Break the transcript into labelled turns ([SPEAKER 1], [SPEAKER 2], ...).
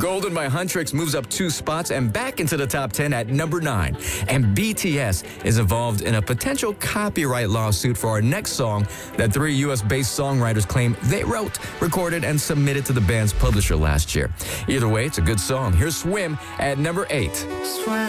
[SPEAKER 1] Golden by Huntrix moves up 2 spots and back into the top 10 at number 9. And BTS is involved in a potential copyright lawsuit for our next song that 3 U.S.-based songwriters claim they wrote, recorded, and submitted to the band's publisher last year. Either way, it's a good song. Here's Swim at number 8.
[SPEAKER 2] Swim.